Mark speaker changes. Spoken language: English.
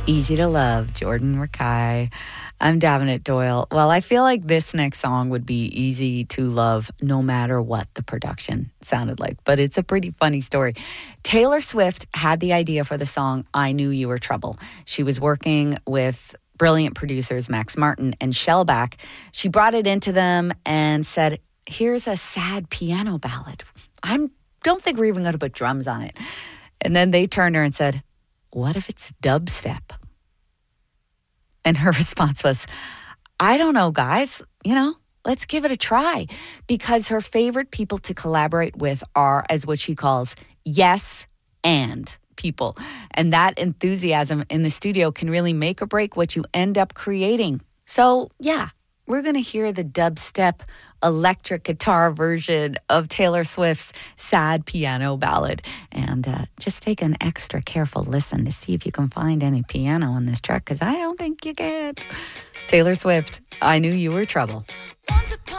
Speaker 1: Easy to Love, Jordan Rakai. I'm Davenant Doyle. Well, I feel like this next song would be easy to love no matter what the production sounded like, but it's a pretty funny story. Taylor Swift had the idea for the song I Knew You Were Trouble. She was working with brilliant producers Max Martin and Shellback. She brought it into them and said, here's a sad piano ballad. Don't think we're even going to put drums on it. And then they turned her and said, what if it's dubstep? And her response was, I don't know, guys. Let's give it a try. Because her favorite people to collaborate with are, as what she calls, yes and people. And that enthusiasm in the studio can really make or break what you end up creating. So, yeah, we're going to hear the dubstep electric guitar version of Taylor Swift's sad piano ballad. And just take an extra careful listen to see if you can find any piano on this track, because I don't think you can. Taylor Swift, I Knew You Were Trouble.